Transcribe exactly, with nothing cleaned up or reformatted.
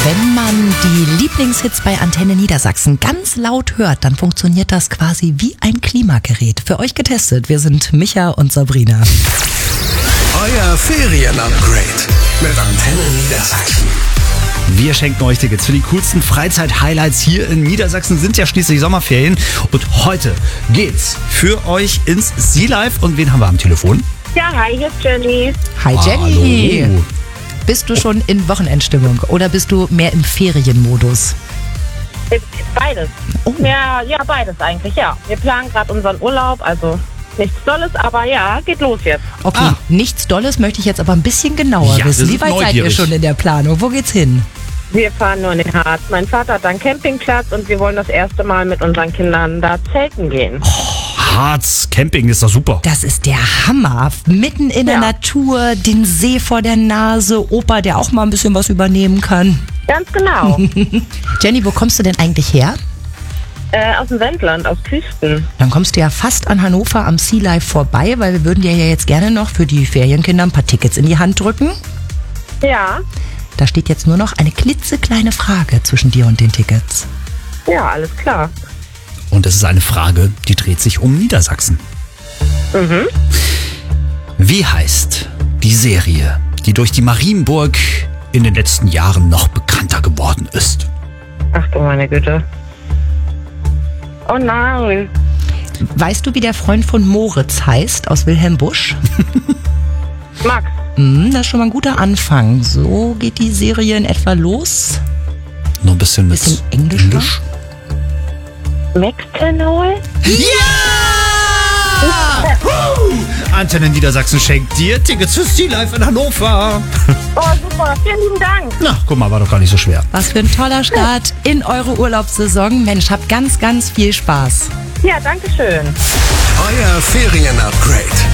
Wenn man die Lieblingshits bei Antenne Niedersachsen ganz laut hört, dann funktioniert das quasi wie ein Klimagerät. Für euch getestet. Wir sind Micha und Sabrina. Euer Ferien-Upgrade mit Antenne Niedersachsen. Wir schenken euch Tickets für die coolsten Freizeit-Highlights hier in Niedersachsen. Sind ja schließlich Sommerferien. Und heute geht's für euch ins Sea Life. Und wen haben wir am Telefon? Ja, hi, hier ist Jenny. Hi Jenny. Hallo. Bist du schon in Wochenendstimmung oder bist du mehr im Ferienmodus? Beides. Oh. Ja, ja, beides eigentlich, ja. Wir planen gerade unseren Urlaub, also nichts Tolles, aber ja, geht los jetzt. Okay, Ah. nichts Dolles möchte ich jetzt aber ein bisschen genauer Ja, wissen. wir Wie sind weit seid ihr neugierig. schon in der Planung? Wo geht's hin? Wir fahren nur in den Harz. Mein Vater hat einen Campingplatz und wir wollen das erste Mal mit unseren Kindern da zelten gehen. Harz, Camping ist doch super. Das ist der Hammer. Mitten in der Ja. Natur, den See vor der Nase, Opa, der auch mal ein bisschen was übernehmen kann. Ganz genau. Jenny, wo kommst du denn eigentlich her? äh, aus dem Wendland, aus Küsten. Dann kommst du ja fast an Hannover am Sea Life vorbei, weil wir würden dir ja jetzt gerne noch für die Ferienkinder ein paar Tickets in die Hand drücken. Ja, Da steht jetzt nur noch eine klitzekleine Frage zwischen dir und den Tickets. ja, alles klar. Und es ist eine Frage, die dreht sich um Niedersachsen. Mhm. Wie heißt die Serie, die durch die Marienburg in den letzten Jahren noch bekannter geworden ist? Ach du meine Güte. Oh nein. Weißt du, wie der Freund von Moritz heißt aus Wilhelm Busch? Max. Hm, das ist schon mal ein guter Anfang. So geht die Serie in etwa los. Nur ein bisschen mit Bisschen englischer. Max Tenol? Antenne Niedersachsen schenkt dir Tickets für Sea Life in Hannover. Oh, super. Vielen lieben Dank. Na, guck mal, war doch gar nicht so schwer. Was für ein toller Start in eure Urlaubssaison. Mensch, habt ganz, ganz viel Spaß. Ja, danke schön. Euer Ferien-Upgrade